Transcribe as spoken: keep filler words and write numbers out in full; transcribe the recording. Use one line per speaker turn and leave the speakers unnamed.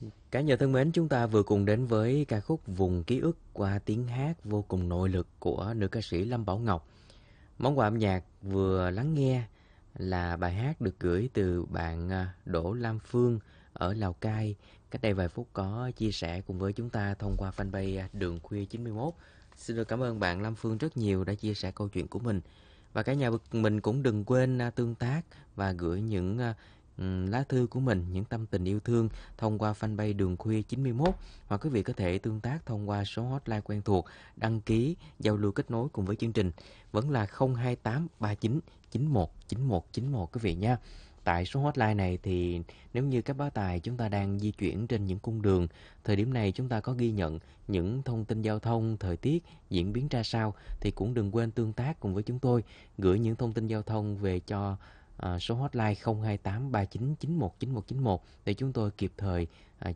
Cả nhà thân mến, chúng ta vừa cùng đến với ca khúc Vùng Ký ức qua tiếng hát vô cùng nội lực của nữ ca sĩ Lâm Bảo Ngọc. Món quà âm nhạc vừa lắng nghe là bài hát được gửi từ bạn à, Đỗ Lam Phương ở Lào Cai. Cách đây vài phút có chia sẻ cùng với chúng ta thông qua fanpage à, Đường Khuya chín mươi mốt. Xin được cảm ơn bạn Lam Phương rất nhiều đã chia sẻ câu chuyện của mình. Và cả nhà mình cũng đừng quên à, tương tác và gửi những à, ừm, lá thư của mình, những tâm tình yêu thương thông qua fanpage Đường Khuya chín mươi mốt, hoặc quý vị có thể tương tác thông qua số hotline quen thuộc, đăng ký giao lưu kết nối cùng với chương trình vẫn là không hai tám ba chín chín một chín một chín một quý vị nha. Tại số hotline này thì nếu như các báo tài chúng ta đang di chuyển trên những cung đường, thời điểm này chúng ta có ghi nhận những thông tin giao thông, thời tiết diễn biến ra sao thì cũng đừng quên tương tác cùng với chúng tôi, gửi những thông tin giao thông về cho à, số hotline không hai tám ba chín chín một chín một chín một để chúng tôi kịp thời à,